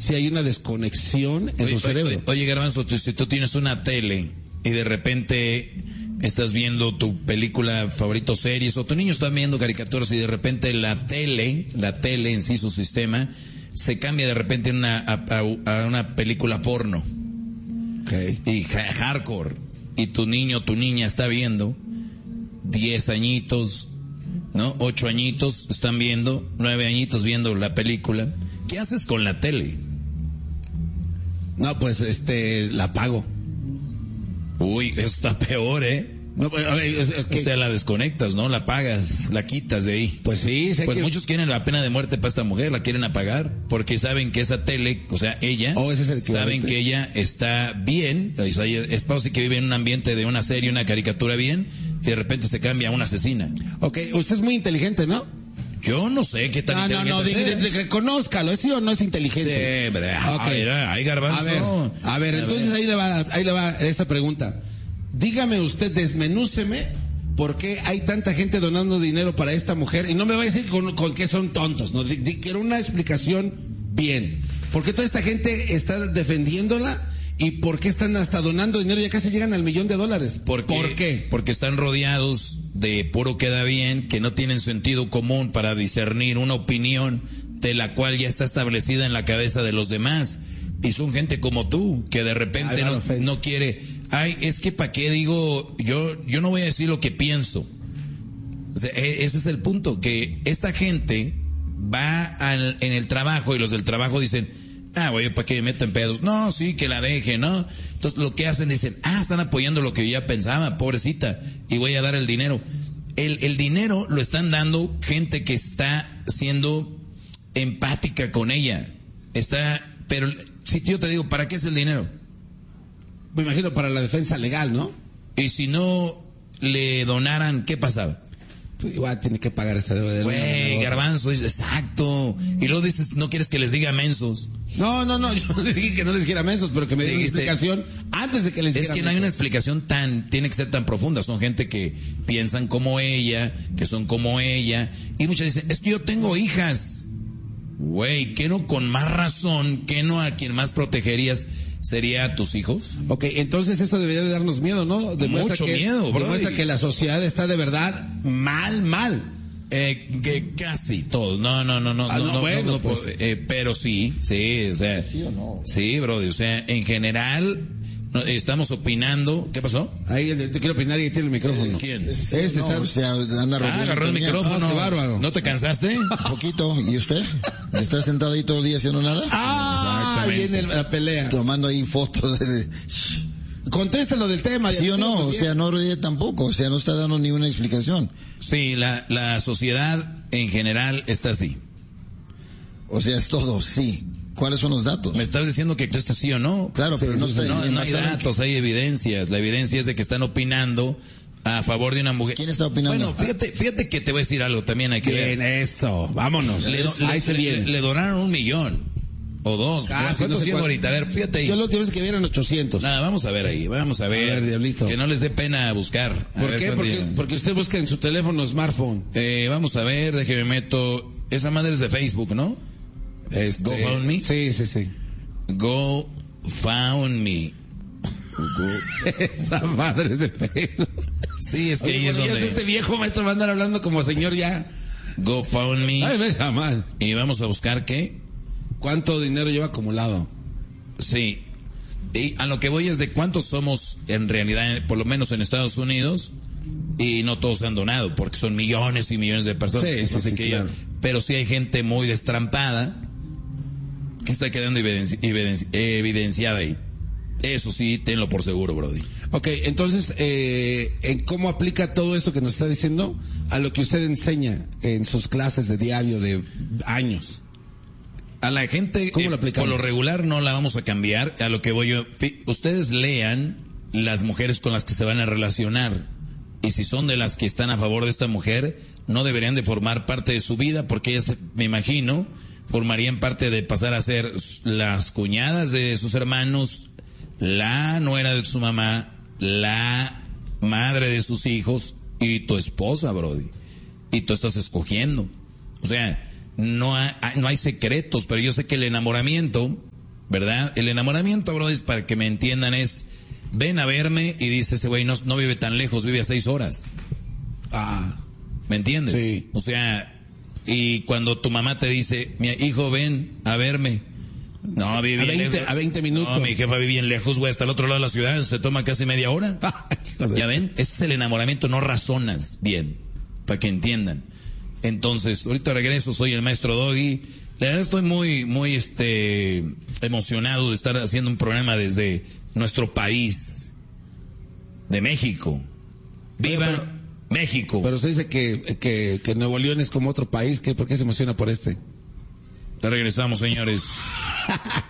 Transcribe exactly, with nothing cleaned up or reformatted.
si hay una desconexión en oye, su cerebro. Oye, oye Garbanzo, si tú tienes una tele y de repente estás viendo tu película favorito, series, o tu niño está viendo caricaturas y de repente la tele, la tele en sí, su sistema, se cambia de repente a una, a, a, a una película porno. Okay. Y hardcore. Y tu niño, tu niña está viendo, diez añitos, ¿no? Ocho añitos están viendo, nueve añitos viendo la película. ¿Qué haces con la tele? No, pues este, la apago. Uy, eso está peor, ¿eh? No, pues, a ver, es, es que... O sea, la desconectas, ¿no? La apagas, la quitas de ahí. Pues sí, sé Pues que... muchos quieren la pena de muerte para esta mujer, la quieren apagar, porque saben que esa tele, o sea, ella, oh, ese es el saben que ella está bien, o sea, ella es pausa que vive en un ambiente de una serie, una caricatura bien, y de repente se cambia a una asesina. Ok, usted es muy inteligente, ¿no? Yo no sé qué tan no, no, no, inteligente no, reconózcalo, ¿es sí o no es inteligente? Sí, hombre, okay. Hay Garbanzo. A ver, a ver, a entonces ver. ahí le va, ahí le va esta pregunta. Dígame usted, desmenúceme, ¿por qué hay tanta gente donando dinero para esta mujer? Y no me va a decir con, con que son tontos, no, di, di, quiero una explicación bien. ¿Por qué toda esta gente está defendiéndola? ¿Y por qué están hasta donando dinero? Ya casi llegan al millón de dólares. ¿Por qué? ¿Por qué? Porque están rodeados de puro queda bien, que no tienen sentido común para discernir una opinión de la cual ya está establecida en la cabeza de los demás. Y son gente como tú, que de repente no, no quiere... Ay, es que ¿para qué digo? Yo, yo no voy a decir lo que pienso. O sea, ese es el punto, que esta gente va al, en el trabajo y los del trabajo dicen... Ah, güey, ¿para qué me meten pedos? No, sí, que la deje, ¿no? Entonces lo que hacen dicen, ah, están apoyando lo que yo ya pensaba, pobrecita, y voy a dar el dinero. El, el dinero lo están dando gente que está siendo empática con ella. Está, pero si yo te digo, ¿para qué es el dinero? Me imagino para la defensa legal, ¿no? Y si no le donaran, ¿qué pasaba? Pues igual tiene que pagar esa deuda. Güey, Garbanzo, exacto. Y luego dices, no quieres que les diga mensos. No, no, no, yo dije que no les dijera mensos, pero que me diera una explicación antes de que les dijera Es que no hay una explicación tan, tiene que ser tan profunda. Son gente que piensan como ella, que son como ella. Y muchas dicen, es que yo tengo hijas. Güey, ¿qué no con más razón, qué no a quien más protegerías sería a tus hijos? Ok, entonces eso debería de darnos miedo, ¿no? Demuestra Mucho que, miedo, bro. Demuestra que la sociedad está de verdad mal, mal. Eh, que casi todos. No, no, no, no. Ah, no, no, bueno, no, no, pues. eh, pero sí, sí, o sea. ¿Sí o no? Sí, bro, o sea, en general, no, estamos opinando. ¿Qué pasó? Ahí te quiero opinar y tiene el micrófono. ¿Quién? Sí, Este no, está... o sea, anda Ah, agarró el tenía. micrófono. Ah, qué bárbaro. ¿No te cansaste? Un poquito. ¿Y usted? ¿Está sentado ahí todo el día haciendo nada? Ah, viene la pelea. Tomando ahí fotos de... Contéstalo del tema. ¿Sí o no? O sea, no ríe tampoco. O sea, no está dando ni una explicación. Sí, la, la sociedad en general está así. O sea, es todo, sí. ¿Cuáles son los datos? ¿Me estás diciendo que esto es sí o no? Claro, pero Sí, no sí, está... No, no hay datos, hay evidencias. La evidencia es de que están opinando a favor de una mujer. ¿Quién está opinando? Bueno, fíjate, fíjate que te voy a decir algo, también hay que Bien, ver. eso. Vámonos. Le, do- Ahí le, se le- viene. le donaron un millón. O dos. Ah, ¿Cuánto sí, no sé siendo cuánto. ahorita? A ver, fíjate ahí. Yo la última vez que vieron ochocientos. Nada, vamos a ver ahí, vamos a ver. A ver, diablito. Que no les dé pena buscar. A ¿Por ver qué? cuánto Porque, llegan. porque usted busca en su teléfono smartphone. Eh, vamos a ver, déjeme meto. Esa madre es de Facebook, ¿no? Este, GoFundMe. Sí, sí, sí. Go found me. Go- Esa madre es de Facebook. Sí, es que Oye, ahí es bueno, ya donde. este viejo maestro va a andar hablando como señor ya. Go found me. Ay, no, jamás. Y vamos a buscar qué. ¿Cuánto dinero lleva acumulado? Sí. Y a lo que voy es de cuántos somos en realidad, por lo menos en Estados Unidos, y no todos han donado, porque son millones y millones de personas. Sí, sí, Así sí, que claro. ya- pero sí hay gente muy destrampada que está quedando evidenci- evidenci- evidenciada ahí. Eso sí, tenlo por seguro, Brody. Ok, entonces, eh, ¿en cómo aplica todo esto que nos está diciendo a lo que usted enseña en sus clases de diario de años? A la gente, ¿Cómo lo eh, aplicamos? por lo regular no la vamos a cambiar. A lo que voy yo, fi- ustedes lean las mujeres con las que se van a relacionar. Y si son de las que están a favor de esta mujer, no deberían de formar parte de su vida, porque ellas, me imagino, formarían parte de pasar a ser las cuñadas de sus hermanos, la nuera de su mamá, la madre de sus hijos y tu esposa, Brody. Y tú estás escogiendo. O sea, no hay, no hay secretos, pero yo sé que el enamoramiento ¿verdad? El enamoramiento, bro, es para que me entiendan, es, ven a verme y dice ese güey, no, no vive tan lejos, vive a seis horas. Ah. ¿Me entiendes? Sí. O sea, y cuando tu mamá te dice, mi hijo, ven a verme. No, vive a bien veinte, lejos. A veinte minutos. No, mi jefa vive bien lejos, güey, hasta el otro lado de la ciudad, se toma casi media hora. ¿Ya ven? Ese es el enamoramiento, no razonas bien, para que entiendan. Entonces, ahorita regreso, soy el maestro Doggy. La verdad estoy muy, muy, este, emocionado de estar haciendo un programa desde nuestro país, de México. ¡Viva pero, México! Pero usted dice que, que, que Nuevo León es como otro país, ¿qué? ¿Por qué se emociona por este? Ya regresamos, señores.